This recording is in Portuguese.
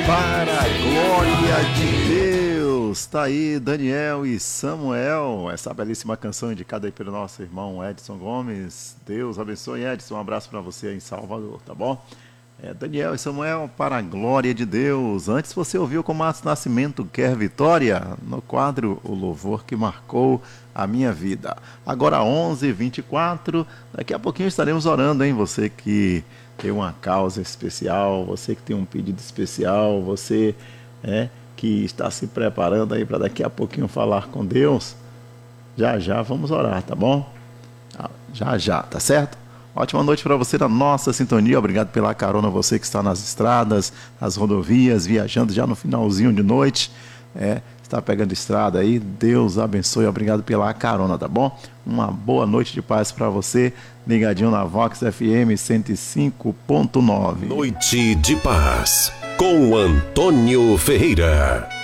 Para a glória de Deus, tá aí Daniel e Samuel, essa belíssima canção indicada aí pelo nosso irmão Edson Gomes. Deus abençoe, Edson, um abraço para você aí em Salvador, tá bom? Daniel e Samuel, para a glória de Deus. Antes você ouviu com Márcio Nascimento Quer Vitória, no quadro O Louvor que Marcou a Minha Vida. Agora 11h24, daqui a pouquinho estaremos orando, hein? Você que tem uma causa especial, você que tem um pedido especial, você que está se preparando aí para daqui a pouquinho falar com Deus, já já vamos orar, tá bom? Já já, tá certo? Ótima noite para você na nossa sintonia, obrigado pela carona, você que está nas estradas, nas rodovias, viajando já no finalzinho de noite, está pegando estrada aí, Deus abençoe, obrigado pela carona, tá bom? Uma boa noite de paz para você, ligadinho na Vox FM 105.9. Noite de paz, com Antônio Ferreira.